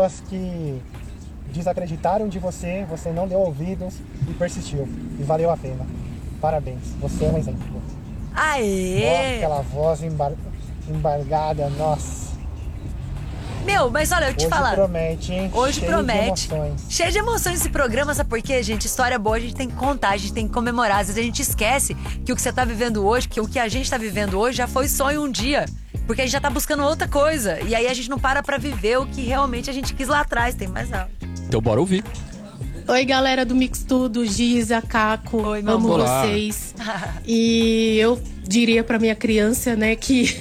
pessoas que desacreditaram de você, você não deu ouvidos e persistiu. E valeu a pena. Parabéns, você é um exemplo. Aê! Aquela voz embargada, nossa. Meu, mas olha, eu te falar. Hoje promete, hein? Hoje Cheio promete. de emoções. Cheio de emoções esse programa, sabe por quê, gente? História boa a gente tem que contar, a gente tem que comemorar. Às vezes a gente esquece que o que você tá vivendo hoje, que o que a gente tá vivendo hoje já foi sonho um dia. Porque a gente já tá buscando outra coisa. E aí a gente não para pra viver o que realmente a gente quis lá atrás. Tem mais áudio. Então bora ouvir. Oi, galera do Mix Tudo, Giza, Caco, Oi, meu amo amor. vocês. E eu diria pra minha criança, né, que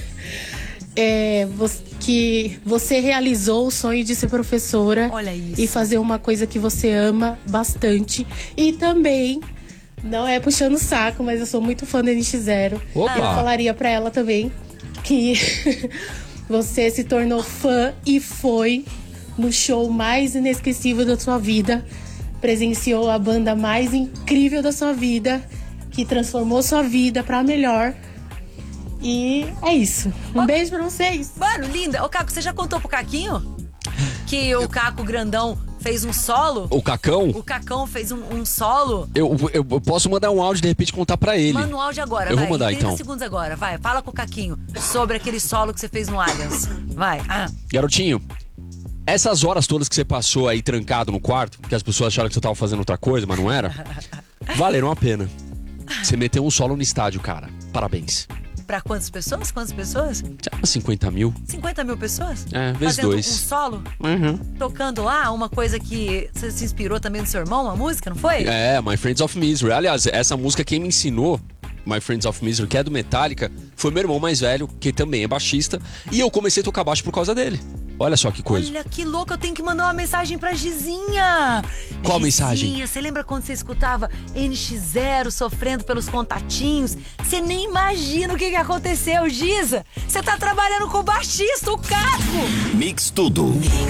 você realizou o sonho de ser professora. Olha isso. E fazer uma coisa que você ama bastante. E também, não é puxando o saco, mas eu sou muito fã da NX0. Opa! Eu falaria pra ela também que você se tornou fã e foi no show mais inesquecível da sua vida. Presenciou a banda mais incrível da sua vida, que transformou sua vida pra melhor. E é isso. Um beijo pra vocês. Mano, linda. Ô, Caco, você já contou pro Caquinho que o Caco grandão fez um solo? O Cacão, O Cacão fez um solo? eu posso mandar um áudio e de repente contar pra ele. Manda um áudio agora, Eu vai. vou mandar, 30 então. segundos agora, vai. Fala com o Caquinho sobre aquele solo que você fez no Allianz. Vai. Garotinho, essas horas todas que você passou aí trancado no quarto, que as pessoas acharam que você tava fazendo outra coisa, mas não era, valeram a pena. Você meteu um solo no estádio, cara. Parabéns. Pra quantas pessoas? Quantas pessoas? 50 mil. 50 mil pessoas? É, vezes Fazendo 2. um solo? Uhum. Tocando lá uma coisa que você se inspirou também no seu irmão, uma música, não foi? É, My Friends of Misery. Aliás, essa música quem me ensinou, My Friends of Misery, que é do Metallica, foi meu irmão mais velho, que também é baixista, e eu comecei a tocar baixo por causa dele. Olha só que coisa. Olha que louco, eu tenho que mandar uma mensagem pra Gizinha. Qual Gizinha, mensagem? você lembra quando você escutava NX0 sofrendo pelos contatinhos? Você nem imagina o que aconteceu, Giza. Você tá trabalhando com o baixista, o Caco. Mix Tudo.